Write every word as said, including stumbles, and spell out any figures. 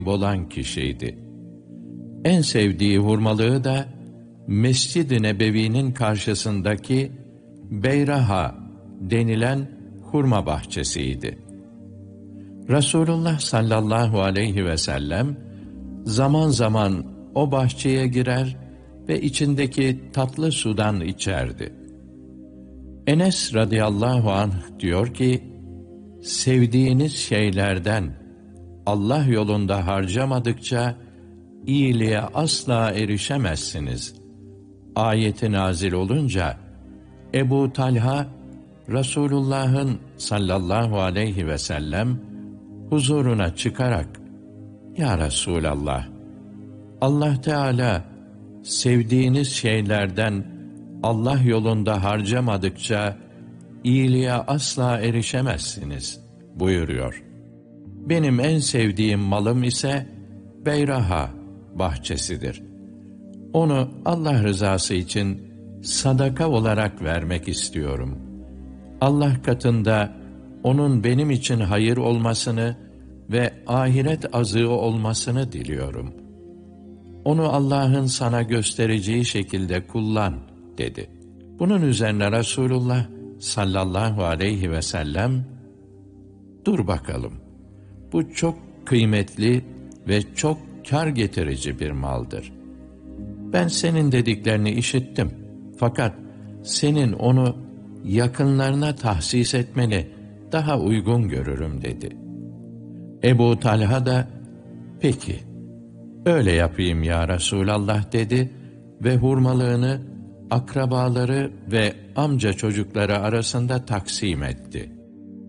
olan kişiydi. En sevdiği hurmalığı da Mescid-i Nebevi'nin karşısındaki Beyraha denilen hurma bahçesiydi. Resulullah sallallahu aleyhi ve sellem zaman zaman o bahçeye girer ve içindeki tatlı sudan içerdi. Enes radıyallahu anh diyor ki, sevdiğiniz şeylerden Allah yolunda harcamadıkça iyiliğe asla erişemezsiniz. Ayeti nazil olunca Ebu Talha Resulullah'ın sallallahu aleyhi ve sellem huzuruna çıkarak, Ya Resulallah, Allah Teala sevdiğiniz şeylerden Allah yolunda harcamadıkça iyiliğe asla erişemezsiniz buyuruyor. Benim en sevdiğim malım ise Beyraha bahçesidir. Onu Allah rızası için sadaka olarak vermek istiyorum. Allah katında onun benim için hayır olmasını ve ahiret azığı olmasını diliyorum. Onu Allah'ın sana göstereceği şekilde kullan dedi. Bunun üzerine Resulullah sallallahu aleyhi ve sellem, dur bakalım, bu çok kıymetli ve çok kâr getirici bir maldır. Ben senin dediklerini işittim. Fakat senin onu yakınlarına tahsis etmeni daha uygun görürüm dedi. Ebu Talha da, peki, öyle yapayım ya Resulallah dedi ve hurmalığını akrabaları ve amca çocukları arasında taksim etti.